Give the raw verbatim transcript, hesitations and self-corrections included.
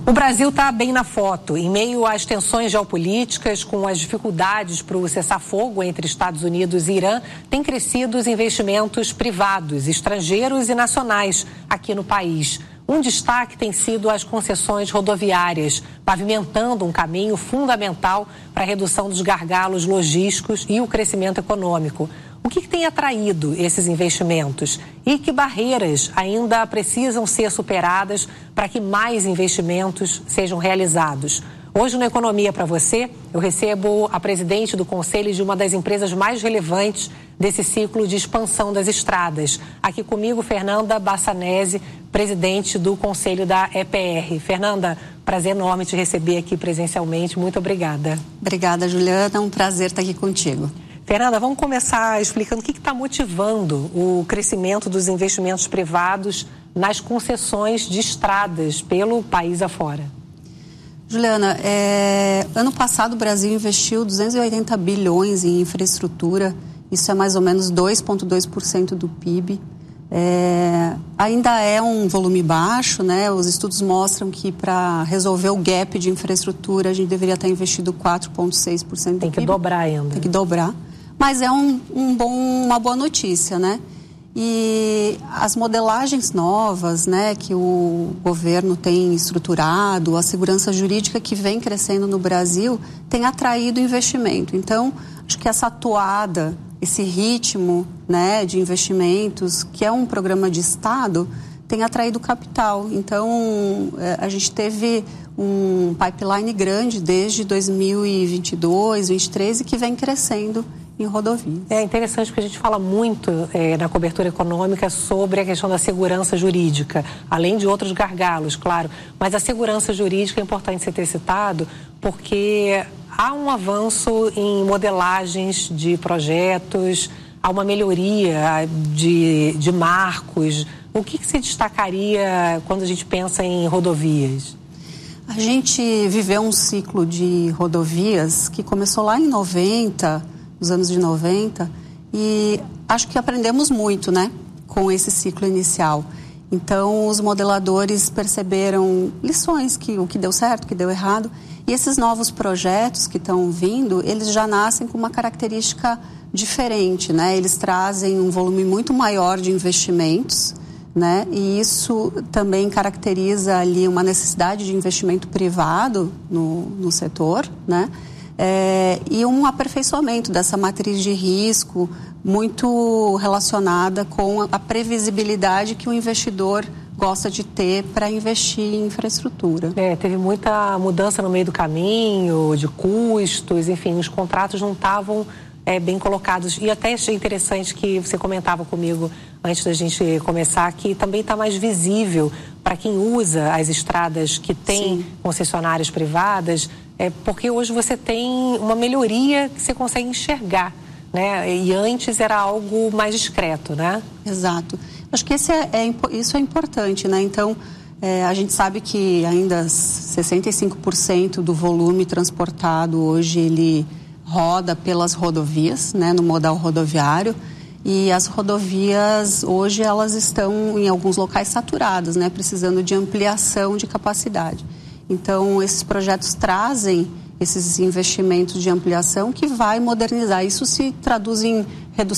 O Brasil está bem na foto. Em meio às tensões geopolíticas, com as dificuldades para o cessar-fogo entre Estados Unidos e Irã, têm crescido os investimentos privados, estrangeiros e nacionais aqui no país. Um destaque tem sido as concessões rodoviárias, pavimentando um caminho fundamental para a redução dos gargalos logísticos e o crescimento econômico. O que, que tem atraído esses investimentos? E que barreiras ainda precisam ser superadas para que mais investimentos sejam realizados? Hoje, no Economia para Você, eu recebo a presidente do conselho de uma das empresas mais relevantes desse ciclo de expansão das estradas. Aqui comigo, Fernanda Bassanese, presidente do conselho da E P R. Fernanda, prazer enorme te receber aqui presencialmente. Muito obrigada. Obrigada, Juliana. É um prazer estar aqui contigo. Fernanda, vamos começar explicando o que está motivando o crescimento dos investimentos privados nas concessões de estradas pelo país afora. Juliana, é, ano passado o Brasil investiu duzentos e oitenta bilhões em infraestrutura, isso é mais ou menos dois vírgula dois por cento do P I B. É, ainda é um volume baixo, né? Os estudos mostram que para resolver o gap de infraestrutura a gente deveria estar investido quatro vírgula seis por cento do P I B. Tem que dobrar ainda. Tem que dobrar. Mas é um, um bom, uma boa notícia, né? E as modelagens novas, né, que o governo tem estruturado, a segurança jurídica que vem crescendo no Brasil, tem atraído investimento. Então, acho que essa atoada, esse ritmo, né, de investimentos, que é um programa de Estado, tem atraído capital. Então, a gente teve um pipeline grande desde dois mil e vinte e dois, vinte e três, e que vem crescendo em rodovias. É interessante porque a gente fala muito é, na cobertura econômica sobre a questão da segurança jurídica, além de outros gargalos, claro, mas a segurança jurídica é importante você ter citado porque há um avanço em modelagens de projetos, há uma melhoria de, de marcos. O que, que se destacaria quando a gente pensa em rodovias? A gente viveu um ciclo de rodovias que começou lá em noventa, nos anos de noventa, e acho que aprendemos muito, né, com esse ciclo inicial. Então, os modeladores perceberam lições, que o que deu certo, o que deu errado, e esses novos projetos que estão vindo, eles já nascem com uma característica diferente, né? Eles trazem um volume muito maior de investimentos, né? E isso também caracteriza ali uma necessidade de investimento privado no, no setor, né? É, e um aperfeiçoamento dessa matriz de risco muito relacionada com a previsibilidade que o investidor gosta de ter para investir em infraestrutura. É, teve muita mudança no meio do caminho, de custos, enfim, os contratos não estavam é, bem colocados. E até achei interessante que você comentava comigo antes da gente começar, que também está mais visível para quem usa as estradas que têm Sim. concessionárias privadas, é porque hoje você tem uma melhoria que você consegue enxergar, né? E antes era algo mais discreto, né? Exato. Acho que esse é, é, isso é importante, né? Então, é, a gente sabe que ainda sessenta e cinco por cento do volume transportado hoje, ele roda pelas rodovias, né? No modal rodoviário. E as rodovias, hoje, elas estão em alguns locais saturadas, né? Precisando de ampliação de capacidade. Então, esses projetos trazem esses investimentos de ampliação que vai modernizar. Isso se traduz em redução